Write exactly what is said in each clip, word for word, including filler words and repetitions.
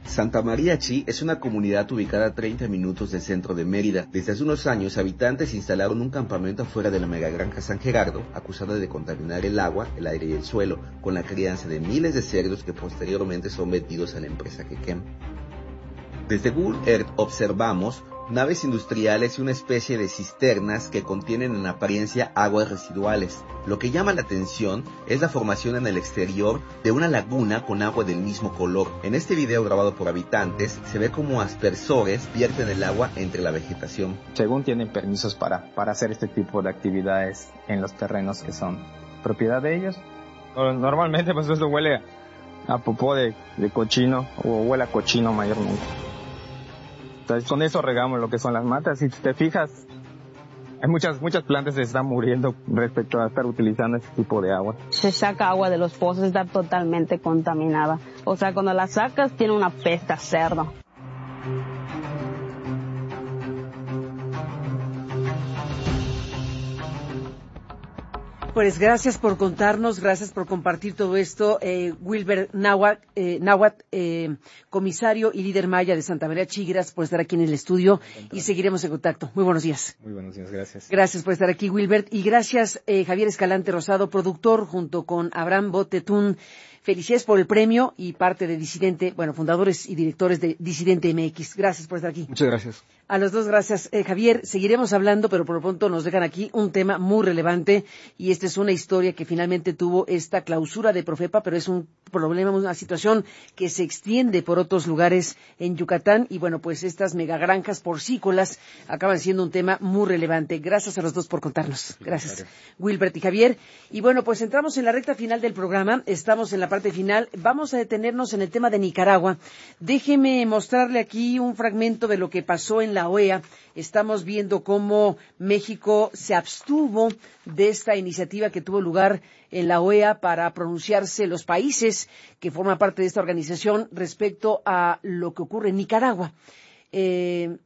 Santa María Chi es una comunidad ubicada a treinta minutos del centro de Mérida. Desde hace unos años, habitantes instalaron un campamento afuera de la megagranja San Gerardo, acusada de contaminar el agua, el aire y el suelo, con la crianza de miles de cerdos que posteriormente son vendidos a la empresa Quequem. Desde Google Earth observamos naves industriales y una especie de cisternas que contienen en apariencia aguas residuales. Lo que llama la atención es la formación en el exterior de una laguna con agua del mismo color. En este video grabado por habitantes se ve como aspersores vierten el agua entre la vegetación. Según tienen permisos para, para hacer este tipo de actividades en los terrenos que son propiedad de ellos. Normalmente pues eso huele a popó de, de cochino o huele a cochino mayormente. Entonces con eso regamos lo que son las matas. Si te fijas, hay muchas muchas plantas que se están muriendo respecto a estar utilizando este tipo de agua. Se saca agua de los pozos, está totalmente contaminada. O sea, cuando la sacas tiene una peste a cerdo. Pues gracias por contarnos, gracias por compartir todo esto, eh, Wilber Náhuatl, eh, Náhuatl eh, comisario y líder maya de Santa María Chi, gracias por estar aquí en el estudio y seguiremos en contacto. Muy buenos días. Muy buenos días, gracias. Gracias por estar aquí, Wilbert, y gracias eh, Javier Escalante Rosado, productor, junto con Abraham Botetún. Felicidades por el premio y parte de Disidente, bueno, fundadores y directores de Disidente M X. Gracias por estar aquí. Muchas gracias. A los dos, gracias. Eh, Javier, seguiremos hablando, pero por lo pronto nos dejan aquí un tema muy relevante y esta es una historia que finalmente tuvo esta clausura de Profepa, pero es un problema, una situación que se extiende por otros lugares en Yucatán y bueno, pues estas megagranjas porcícolas acaban siendo un tema muy relevante. Gracias a los dos por contarnos. Gracias, Wilbert y Javier. Y bueno, pues entramos en la recta final del programa, estamos en la parte final. Vamos a detenernos en el tema de Nicaragua. Déjeme mostrarle aquí un fragmento de lo que pasó en la O E A. Estamos viendo cómo México se abstuvo de esta iniciativa que tuvo lugar en la O E A para pronunciarse los países que forman parte de esta organización respecto a lo que ocurre en Nicaragua. Eh,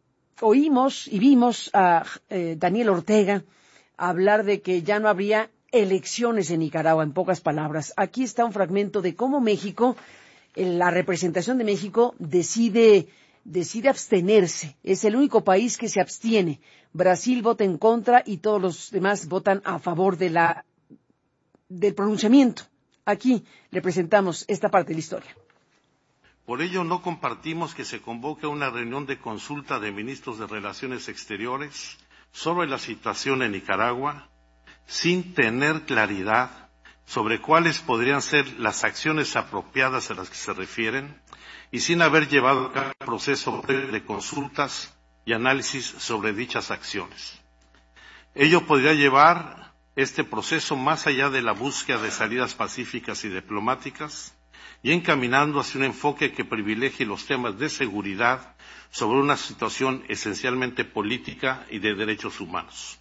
oímos y vimos a eh, Daniel Ortega hablar de que ya no habría elecciones en Nicaragua, en pocas palabras. Aquí está un fragmento de cómo México, la representación de México, decide, decide abstenerse. Es el único país que se abstiene. Brasil vota en contra y todos los demás votan a favor de la, del pronunciamiento. Aquí le presentamos esta parte de la historia. Por ello, no compartimos que se convoque una reunión de consulta de ministros de Relaciones Exteriores sobre la situación en Nicaragua, sin tener claridad sobre cuáles podrían ser las acciones apropiadas a las que se refieren y sin haber llevado a cabo un proceso de consultas y análisis sobre dichas acciones. Ello podría llevar este proceso más allá de la búsqueda de salidas pacíficas y diplomáticas y encaminando hacia un enfoque que privilegie los temas de seguridad sobre una situación esencialmente política y de derechos humanos.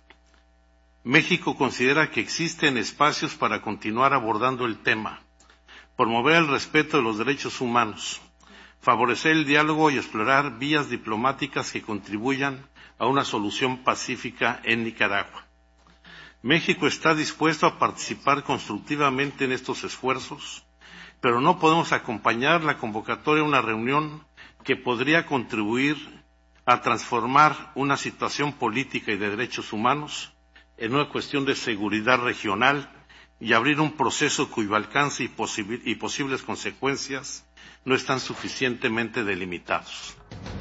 México considera que existen espacios para continuar abordando el tema, promover el respeto de los derechos humanos, favorecer el diálogo y explorar vías diplomáticas que contribuyan a una solución pacífica en Nicaragua. México está dispuesto a participar constructivamente en estos esfuerzos, pero no podemos acompañar la convocatoria a una reunión que podría contribuir a transformar una situación política y de derechos humanos en una cuestión de seguridad regional y abrir un proceso cuyo alcance y, posibil- y posibles consecuencias no están suficientemente delimitados.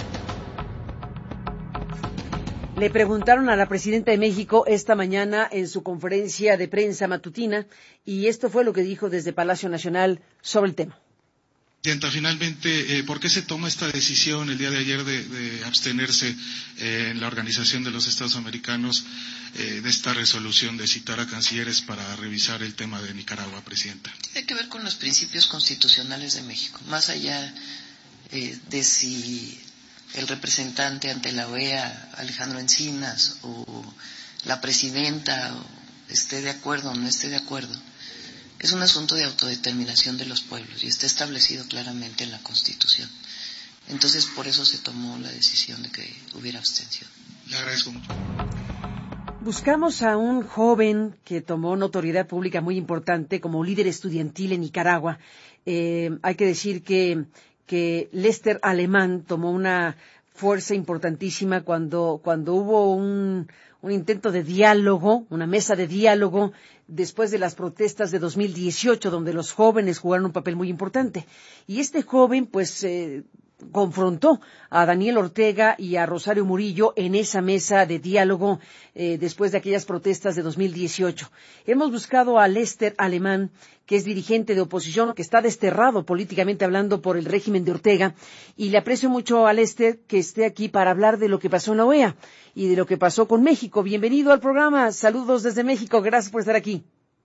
Le preguntaron a la presidenta de México esta mañana en su conferencia de prensa matutina y esto fue lo que dijo desde Palacio Nacional sobre el tema. Presidenta, finalmente, eh, ¿por qué se toma esta decisión el día de ayer de, de abstenerse eh, en la Organización de los Estados Americanos eh, de esta resolución de citar a cancilleres para revisar el tema de Nicaragua, Presidenta? Tiene que ver con los principios constitucionales de México, más allá eh, de si el representante ante la O E A, Alejandro Encinas, o la presidenta o esté de acuerdo o no esté de acuerdo. Es un asunto de autodeterminación de los pueblos y está establecido claramente en la Constitución. Entonces, por eso se tomó la decisión de que hubiera abstención. Le agradezco mucho. Buscamos a un joven que tomó notoriedad pública muy importante como líder estudiantil en Nicaragua. Eh, hay que decir que, que Lester Alemán tomó una fuerza importantísima cuando, cuando hubo un, un intento de diálogo, una mesa de diálogo, después de las protestas de dos mil dieciocho, donde los jóvenes jugaron un papel muy importante. Y este joven, pues, eh, confrontó a Daniel Ortega y a Rosario Murillo en esa mesa de diálogo eh, después de aquellas protestas de dos mil dieciocho. Hemos buscado a Lester Alemán, que es dirigente de oposición, que está desterrado políticamente hablando por el régimen de Ortega, y le aprecio mucho a Lester que esté aquí para hablar de lo que pasó en la O E A y de lo que pasó con México. Bienvenido al programa. Saludos desde México. Gracias por estar aquí.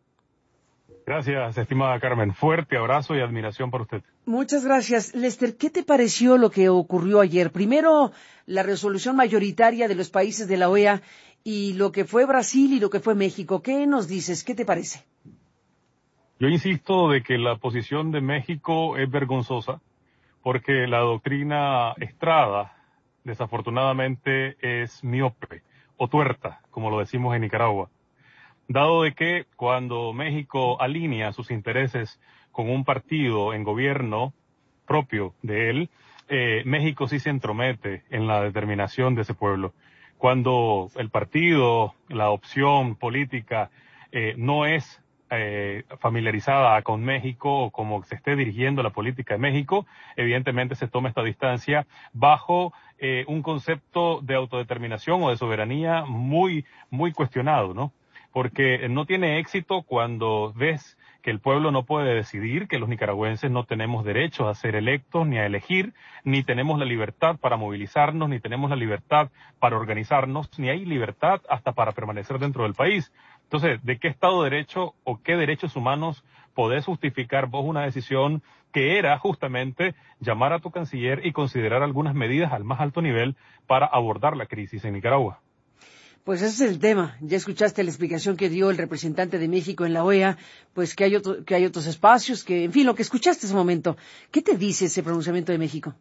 Gracias, estimada Carmen. Fuerte abrazo y admiración por usted. Muchas gracias. Lester, ¿qué te pareció lo que ocurrió ayer? Primero, la resolución mayoritaria de los países de la O E A y lo que fue Brasil y lo que fue México. ¿Qué nos dices? ¿Qué te parece? Yo insisto de que la posición de México es vergonzosa porque la doctrina Estrada, desafortunadamente, es miope o tuerta, como lo decimos en Nicaragua. Dado de que cuando México alinea sus intereses con un partido en gobierno propio de él, eh, México sí se entromete en la determinación de ese pueblo. Cuando el partido, la opción política, eh, no es eh, familiarizada con México o como se esté dirigiendo la política de México, evidentemente se toma esta distancia bajo eh, un concepto de autodeterminación o de soberanía muy, muy cuestionado, ¿no? Porque no tiene éxito cuando ves que el pueblo no puede decidir, que los nicaragüenses no tenemos derecho a ser electos ni a elegir, ni tenemos la libertad para movilizarnos, ni tenemos la libertad para organizarnos, ni hay libertad hasta para permanecer dentro del país. Entonces, ¿de qué Estado de Derecho o qué derechos humanos podés justificar vos una decisión que era justamente llamar a tu canciller y considerar algunas medidas al más alto nivel para abordar la crisis en Nicaragua? Pues ese es el tema. Ya escuchaste la explicación que dio el representante de México en la O E A, pues que hay otro, que hay otros espacios, que, en fin, lo que escuchaste ese momento. ¿Qué te dice ese pronunciamiento de México?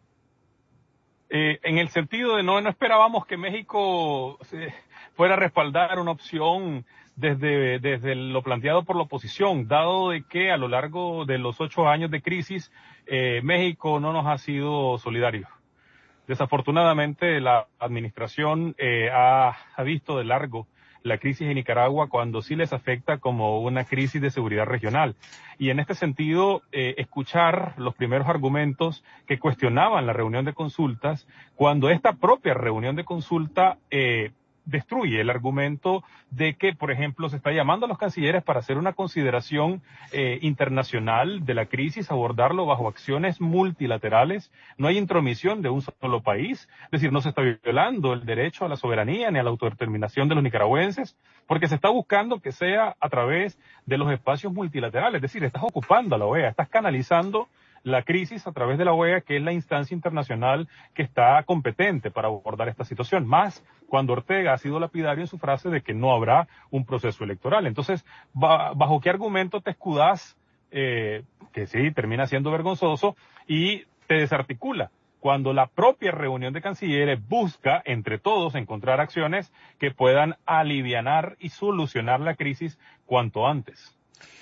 Eh, en el sentido de no, no esperábamos que México se fuera a respaldar una opción desde, desde lo planteado por la oposición, dado de que a lo largo de los ocho años de crisis, eh, México no nos ha sido solidario. Desafortunadamente, la administración eh, ha, ha visto de largo la crisis en Nicaragua cuando sí les afecta como una crisis de seguridad regional. Y en este sentido, eh, escuchar los primeros argumentos que cuestionaban la reunión de consultas, cuando esta propia reunión de consulta eh, destruye el argumento de que, por ejemplo, se está llamando a los cancilleres para hacer una consideración eh, internacional de la crisis, abordarlo bajo acciones multilaterales. No hay intromisión de un solo país, es decir, no se está violando el derecho a la soberanía ni a la autodeterminación de los nicaragüenses, porque se está buscando que sea a través de los espacios multilaterales, es decir, estás ocupando a la O E A, estás canalizando la crisis a través de la O E A, que es la instancia internacional que está competente para abordar esta situación, más cuando Ortega ha sido lapidario en su frase de que no habrá un proceso electoral. Entonces, ¿bajo qué argumento te escudás, eh, que sí, termina siendo vergonzoso, y te desarticula? Cuando la propia reunión de cancilleres busca, entre todos, encontrar acciones que puedan alivianar y solucionar la crisis cuanto antes.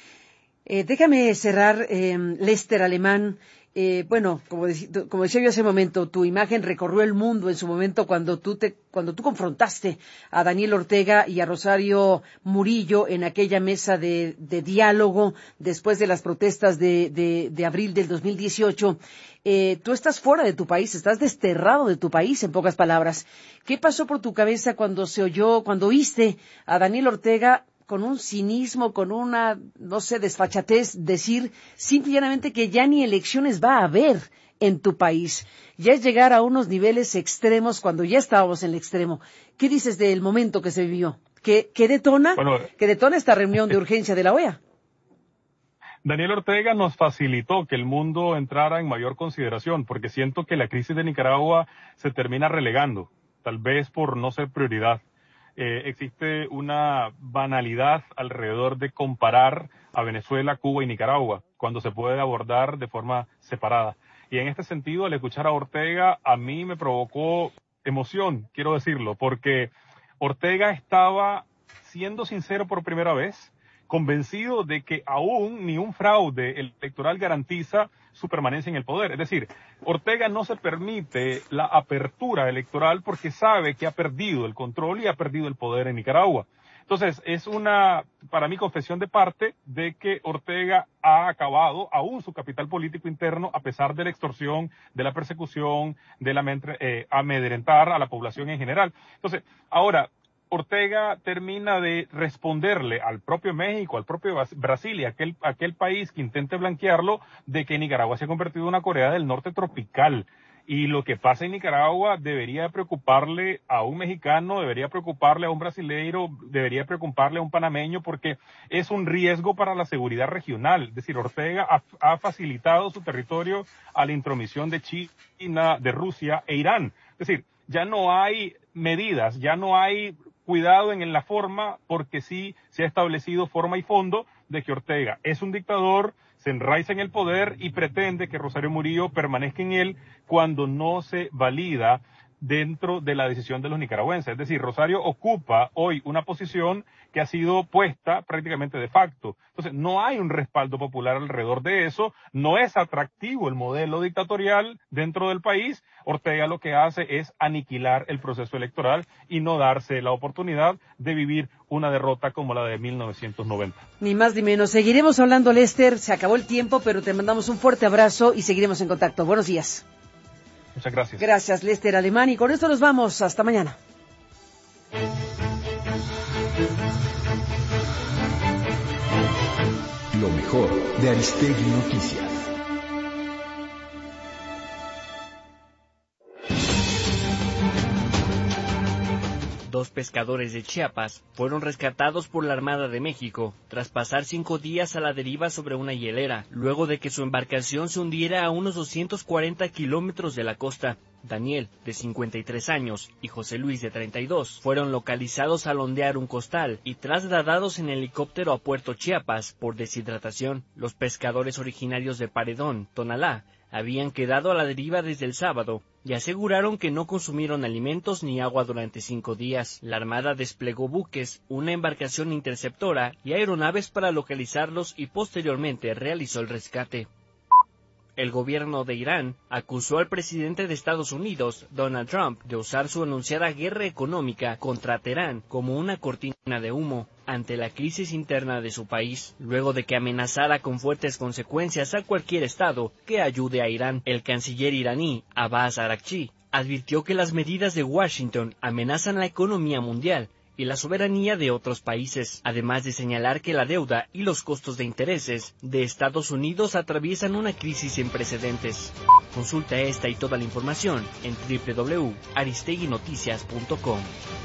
Eh, déjame cerrar, eh, Lester Alemán. Eh, bueno, como, dec- como decía yo hace un momento, tu imagen recorrió el mundo en su momento cuando tú te, cuando tú confrontaste a Daniel Ortega y a Rosario Murillo en aquella mesa de, de diálogo después de las protestas de, de, de abril del dos mil dieciocho. Eh, tú estás fuera de tu país, estás desterrado de tu país, en pocas palabras. ¿Qué pasó por tu cabeza cuando se oyó, cuando oíste a Daniel Ortega con un cinismo, con una, no sé, desfachatez, decir simplemente que ya ni elecciones va a haber en tu país? Ya es llegar a unos niveles extremos cuando ya estábamos en el extremo. ¿Qué dices del momento que se vivió? ¿Qué, qué detona? Bueno, ¿Qué detona esta reunión de urgencia de la O E A? Daniel Ortega nos facilitó que el mundo entrara en mayor consideración, porque siento que la crisis de Nicaragua se termina relegando, tal vez por no ser prioridad. Eh, existe una banalidad alrededor de comparar a Venezuela, Cuba y Nicaragua, cuando se puede abordar de forma separada. Y en este sentido, al escuchar a Ortega, a mí me provocó emoción, quiero decirlo, porque Ortega estaba siendo sincero por primera vez, convencido de que aún ni un fraude electoral garantiza su permanencia en el poder. Es decir, Ortega no se permite la apertura electoral porque sabe que ha perdido el control y ha perdido el poder en Nicaragua. Entonces, es una, para mí, confesión de parte de que Ortega ha acabado aún su capital político interno a pesar de la extorsión, de la persecución, de la eh, amedrentar a la población en general. Entonces, ahora, Ortega termina de responderle al propio México, al propio Brasil y aquel, aquel país que intente blanquearlo de que Nicaragua se ha convertido en una Corea del Norte tropical. Y lo que pasa en Nicaragua debería preocuparle a un mexicano, debería preocuparle a un brasileiro, debería preocuparle a un panameño, porque es un riesgo para la seguridad regional. Es decir, Ortega ha, ha facilitado su territorio a la intromisión de China, de Rusia e Irán. Es decir, ya no hay medidas, ya no hay cuidado en la forma, porque sí se ha establecido forma y fondo de que Ortega es un dictador, se enraiza en el poder y pretende que Rosario Murillo permanezca en él cuando no se valida dentro de la decisión de los nicaragüenses. Es decir, Rosario ocupa hoy una posición que ha sido puesta prácticamente de facto. Entonces, no hay un respaldo popular alrededor de eso, no es atractivo el modelo dictatorial dentro del país. Ortega lo que hace es aniquilar el proceso electoral y no darse la oportunidad de vivir una derrota como la de mil novecientos noventa. Ni más ni menos. Seguiremos hablando, Lester. Se acabó el tiempo, pero te mandamos un fuerte abrazo y seguiremos en contacto. Buenos días. Muchas gracias. Gracias, Lester Alemán. Y con esto nos vamos. Hasta mañana. Lo mejor de Aristegui Noticias. Dos pescadores de Chiapas fueron rescatados por la Armada de México tras pasar cinco días a la deriva sobre una hielera, luego de que su embarcación se hundiera a unos doscientos cuarenta kilómetros de la costa. Daniel, de cincuenta y tres años, y José Luis, de treinta y dos, fueron localizados al ondear un costal y trasladados en helicóptero a Puerto Chiapas por deshidratación. Los pescadores originarios de Paredón, Tonalá, habían quedado a la deriva desde el sábado y aseguraron que no consumieron alimentos ni agua durante cinco días. La Armada desplegó buques, una embarcación interceptora y aeronaves para localizarlos y posteriormente realizó el rescate. El gobierno de Irán acusó al presidente de Estados Unidos, Donald Trump, de usar su anunciada guerra económica contra Teherán como una cortina de humo ante la crisis interna de su país, luego de que amenazara con fuertes consecuencias a cualquier estado que ayude a Irán. El canciller iraní, Abbas Araghchi, advirtió que las medidas de Washington amenazan la economía mundial y la soberanía de otros países, además de señalar que la deuda y los costos de intereses de Estados Unidos atraviesan una crisis sin precedentes. Consulta esta y toda la información en doble u doble u doble u punto aristegui noticias punto com.